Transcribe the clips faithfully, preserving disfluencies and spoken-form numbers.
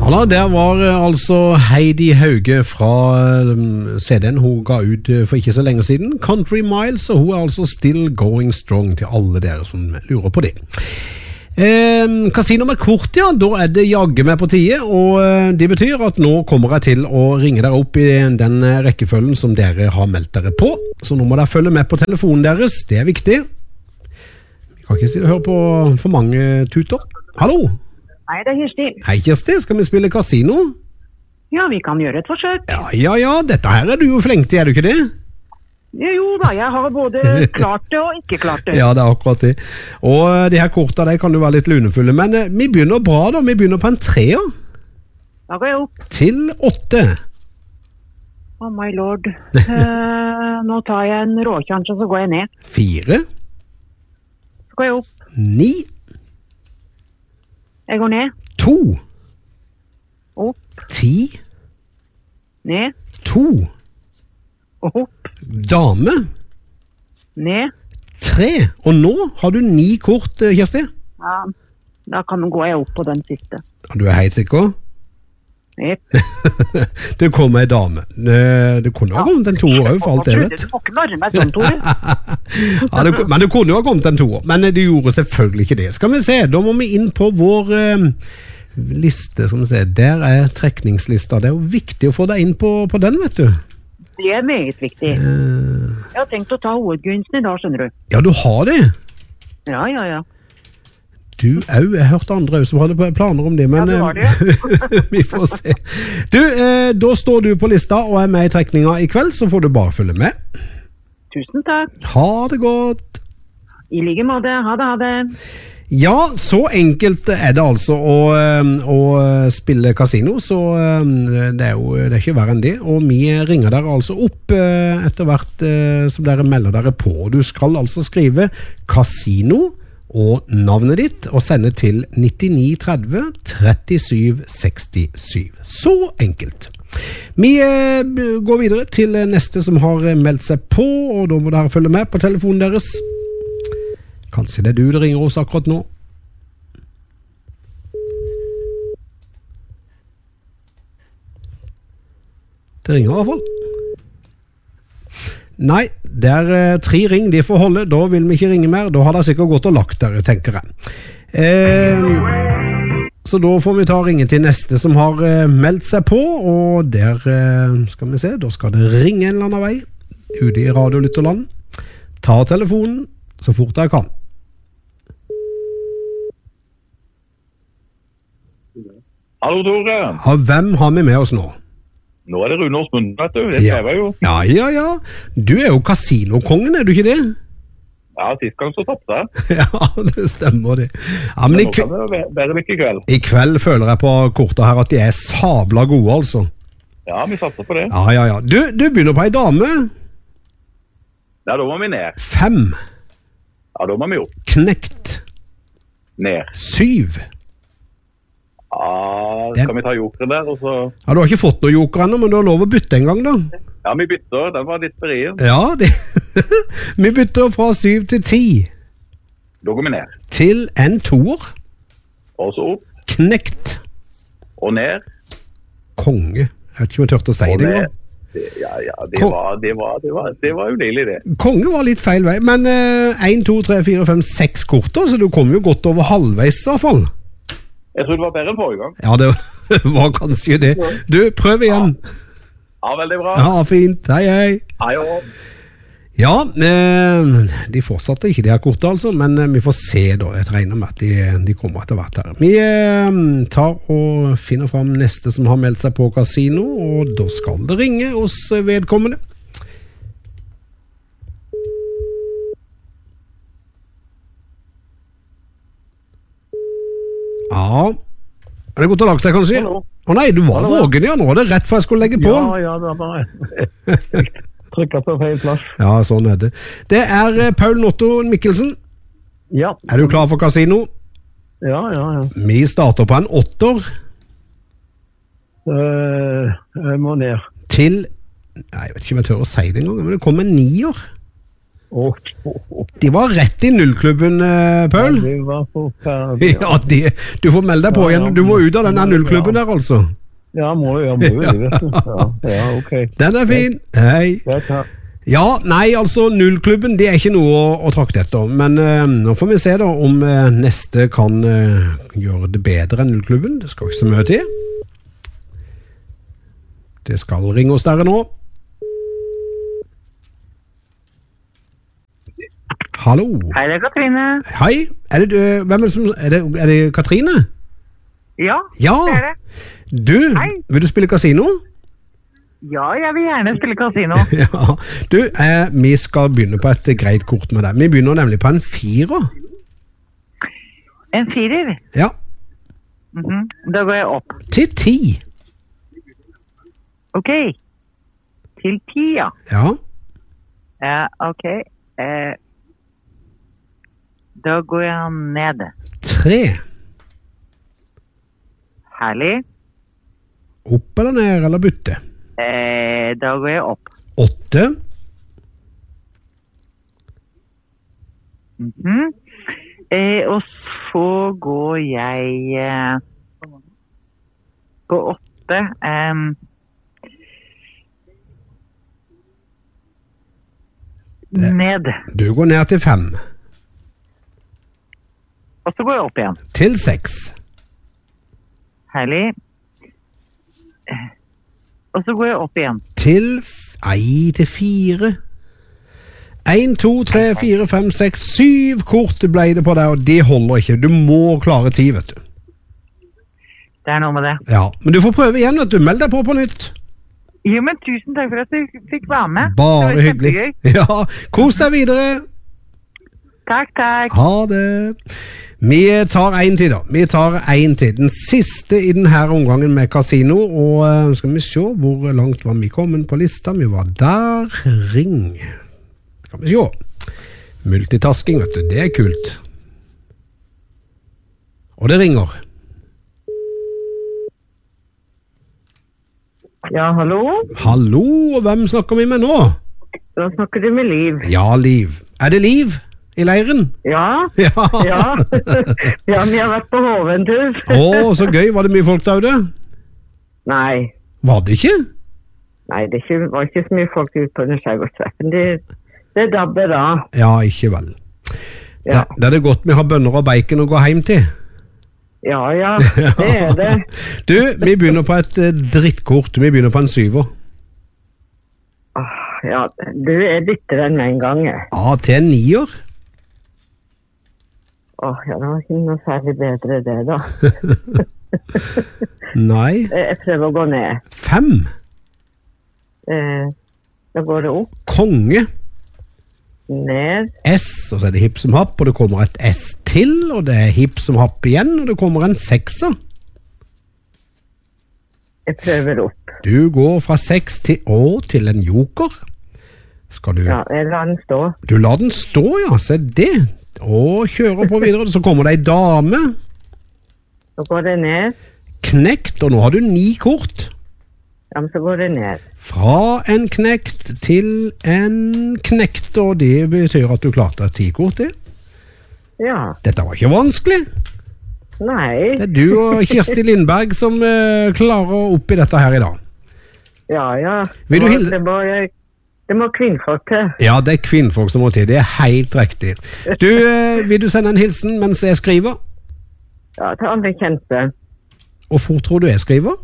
Ja, der var altså Heidi Hauge fra C D-en hun ga ut for ikke så lenge siden, Country Miles, og hun er altså still going strong til alle dere som lurer på det. Eh, Casino med kort, ja, da er det jagge med på tide, og det betyr at nå kommer jeg til å ringe dere opp i den rekkefølgen som dere har meldt dere på, så nå må dere følge med på telefonen deres, det er viktig. Vi kan ikke si det, hør på for mange tuter. Hallo? Hei, det er Kirsti. Hei Kirsti, skal vi spille Casino? Ja, vi kan gjøre et forsøk. Ja, ja, ja, dette her er du jo flink til, er du ikke det? Jo da, jeg har både klart det og ikke klart det. Ja, det er akkurat det. Og de her kortene, de kan jo være litt lunefulle, men eh, vi begynner bra da, vi begynner på en treer. Da går jeg opp. Til åtte. Oh my lord. uh, nå tar jeg en råkjans, og så går jeg ned. Fire. Så går jeg opp. Ni. Jeg går ned. To. Opp. Ti. Ned. To. Opp. Dame. Ned. Tre. Og nå har du ni kort, Kirsti. Ja, da kan gå jeg opp på den siste. Du er helt sikker? Yep. Det kommer en dame. Det kunne jo ha kommet en toer også, for alt det vet. Du må ikke narre meg sånn, Tore. Ja, det, men det kunne jo ha kommet en toer, men det gjorde selvfølgelig ikke det. Skal vi se, da må vi inn på vår eh, liste, som vi ser. Der er trekningslista. Det er jo viktig å få deg inn på, på den, vet du. Det er meget viktig. Uh, jeg har tenkt å ta hovedgevinsten i dag, skjønner du. Ja, du har det? Ja, ja, ja. Du, au, jeg hørte andre som hadde planer om det, men ja, det vi får se. Du, eh, da står du på lista og er med i trekninga i kveld, så får du bare følge med. Tusen takk. Ha det godt. I like måte, ha det, ha det. Ja, så enkelt er det altså å, å spille kasino, så det er jo det er ikke verre enn det, og vi ringer dere altså opp etter hvert som dere melder dere på. Du skal altså skrive kasino og navnet ditt, og sende til nittini tretti trettisju sekstisju. Så enkelt. Vi eh, går videre til neste som har meldt seg på, og da må dere følge med på telefonen deres. Kanskje det er du det ringer oss akkurat nå. Det ringer i hvert fall. Nei, det er uh, tre ring de får holde, da vil vi ikke ringe mer, da har det sikkert gått og lagt dere, tenker jeg. Eh, så da får vi ta ringen til neste som har uh, meldt seg på, og der uh, skal vi se, da skal det ringe en eller annen vei, ute i Radiolytterland. Ta telefonen så fort jeg kan. Hallo Tore. Ja, hvem har vi med oss nå? Nå er det Rune Åsmund, vet du. Det ja. jeg jo. Ja, ja, ja. Du er jo kasinokongen, er du ikke det? Ja, sist gang så tappte jeg. Ja, det stemmer det. Ja, men, men i, nå kan det være litt i kveld. I kveld føler jeg på kortet her at de er sabla gode, altså. Ja, vi satser på det. Ja, ja, ja. Du, du begynner på ei dame. Ja, da må vi ned. Fem. Ja, da må vi opp. Knekt. Ned. Syv. Ja, skal vi ta jokeren der, og så... Ja, du har ikke fått noe joker ennå, men du har lov å bytte en gang, da. Ja, vi bytter. Den var litt berien. Ja, det... vi bytter fra syv til ti. Da går vi ned. Til en toer. Og så opp. Knekt. Og ned. Konge. Jeg vet ikke om jeg tørte å si og det ned. engang. Det, ja, ja, det var, det var, det var, det var udelig det. Konge var litt feil vei, men en, to, tre, fire, fem, seks korter, så du kom jo godt over halvveis i hvert fall. Jeg tror det var bedre enn forrige gang. Ja, det var kanskje det. Du, prøv igjen. Ja, ja veldig bra. Ja, fint. Hei, hei. Hei, jo. Ja, eh, de fortsatte ikke de her kortene altså, men eh, vi får se da. Jeg regner med at de, de kommer etter hvert her. Vi eh, tar og finner frem neste som har meldt seg på kasino, og da skal det ringe hos vedkommende. Ja, er det godt å lage seg kanskje? Å oh, nei, du var Hallo. Vågen ja, nå er det rett for jeg skulle legge på. Ja, ja, det var bare trykket på feil plass. Ja, sånn er det. Det er uh, Paul Notto Mikkelsen. Ja. Er du klar for kasino? Ja, ja, ja. Vi starter på en åtter. Uh, jeg må ned. Til, nei, jeg vet ikke om jeg tør å si det engang, men det kommer en nier. Åh, åh, åh. De var rett i nullklubben, uh, Paul. Det var forferdelig. Ja, de, du får melde deg på igjen. Du må ut av denne nullklubben der, altså. Ja, må jo, må jo det, vet du. Ja, ja, ok. Den er fin. Hei. Greit, ja. Ja, nei, altså nullklubben, det er ikke noe å, å trakte etter. Men uh, nå får vi se da om uh, neste kan uh, gjøre det bedre enn nullklubben. Det skal ikke så mye til. Det skal ringe oss der nå. Hallo. Hei, det er Katrine. Hei. Er det, uh, hvem er det som, er det, er det Katrine? Ja, Ja. det er det. Du, Hei. vil du spille kasino? Ja, jeg vil gjerne spille kasino. Ja, du, eh, vi skal begynne på et greit kort med deg. Vi begynner nemlig på en firer. En firer? Ja, Mhm. Da går jeg opp. til ti. Ok. Til ti, ja. Ja, Ja, ok. Eh, da går jeg ned. tre. Herlig. Opp eller ned eller bytte. Eh, da går jeg opp. åtte. Mhm. eh, og så går jeg eh, på åtte. ehm, Det- ned. Du går ned til fem. Og så går jeg opp igjen. Til seks. Herlig. Eh, Og så går jeg opp igjen. Til f- Ei, til fire. En, to, tre, fire, fem, seks, syv kort ble det på deg, og det holder ikke. Du må klare ti, vet du. Det er noe med det. Ja, men du får prøve igjen, vet du. Meld deg på på nytt. Jo, men tusen takk for at du fikk være med. Bare det var hyggelig. kjempegøy. Ja, kos deg videre. Takk, takk. Ha det. Vi tar en til da. Vi tar en til. Den siste i denne omgangen med kasino. Og uh, skal vi se hvor langt var vi kommet på lista. Vi var der. Ring. Skal vi se. Multitasking, vet du. Det er kult. Og det ringer. Ja, hallo? Hallo, og hvem snakker vi med nå? Da snakker du med Liv. Ja, Liv. Er det Liv i leiren? Ja, Ja. ja. Ja, vi har vært på Hoventur. Å, så gøy. Var det mye folk der ute? Nei, Var det ikke? nei, det ikke- var ikke så mye folk ute på den skjærgårdstreffen. Det, det dabber da. Ja, ikke vel. Ja. Da, da er det godt vi har bønner og bacon å gå hjem til. Ja, ja, det er det. Du, vi begynner på et eh, drittkort. Vi begynner på en syver. Åh, ja, du er dyttere enn meg en gang. jeg. Ja, til en nier. Åh, ja, det var ikke noe særlig bedre det da. Nei. Jeg jeg prøver å gå ned. Fem. Eh, da går det opp, Konge. ned, S, og så er det hipp som happ, og det kommer et S til, og det er hipp som happ igjen, og det kommer en sekser. jeg prøver opp. Du går fra seks til å til en joker. Skal du... Ja, jeg lar den stå. Du lar den stå, ja, se det. Og kjører på videre, så kommer det ei dame. Så går det ned, Knekt, og nå har du ni kort. ja, men så går det ned. Fra en knekt til en knekt, og det betyr at du klarte ti kort det. Ja, Dette var ikke vanskelig. nei, Det er du og Kirsti Lindberg som uh, klarer opp i dette her i dag. ja, ja. Vil du Det må- hilse- Det må, det må kvinnfolk til. Ja, det er kvinnfolk som må til, det er helt riktig. Du, uh, vil du sende en hilsen mens jeg skriver? Ja, til alle kjente. Og fort tror du jeg skriver?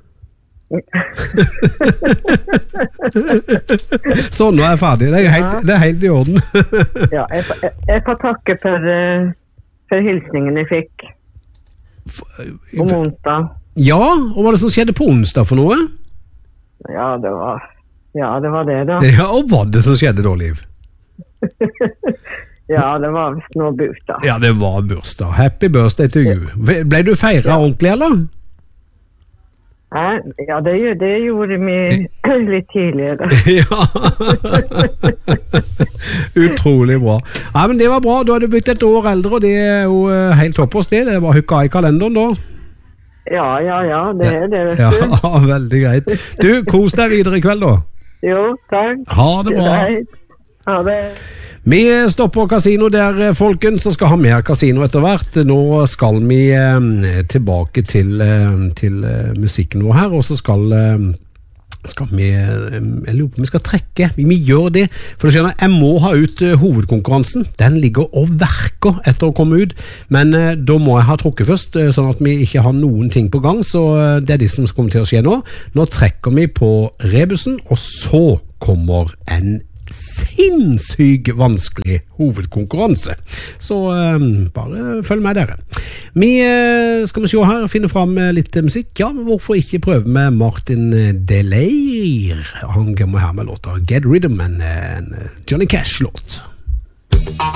Sånn, nå er jeg ferdig. Det er helt, det er helt i orden. Ja, jeg, får- jeg, jeg får takke for, eh, for hilsningen jeg fikk om onsdag. Ja, og hva var det som skjedde på onsdag for noe? Ja, det var, ja, det var det da. Ja, og hva var det som skjedde da, Liv? Ja, det var visst noe bursdag. Ja, det var bursdag. Happy birthday to you. Ble du feiret ordentlig, eller? Hæ? Ja, det, gj- det gjorde vi litt tidligere. Ja. Utrolig bra. Ja, men det var bra. Da har du blitt et år eldre, og det er jo eh, helt toppers det. Det er bare hukka i kalenderen da. Ja, ja, ja, det er det, vet Ja, du. veldig greit. Du, kos deg videre i kveld da. Jo, takk. Ha det bra. Hei. Ha det. Vi stopper kasino der, folkens, så skal ha mer kasino etter hvert. Nå skal vi eh, tilbake til, eh, til eh, musikken vår her, og så skal, eh, skal vi, eh, jeg lurer på, vi skal trekke, vi, vi gjør det, for du skjønner, jeg må ha ut eh, hovedkonkurransen, den ligger og verker etter å komme ut, men eh, da må jeg ha trukket først, eh, sånn at vi ikke har noen ting på gang, så eh, det er det som kommer til å skje nå. Nå trekker vi på rebusen, og så kommer en sinnssykt vanskelig hovedkonkurranse. Så um, bare følg med dere. Vi uh, skal vi se her, finne fram litt musikk. Ja, men hvorfor ikke prøve med Martin Delaire? Han kommer her med låter Get Rhythm, en, en Johnny Cash-låt.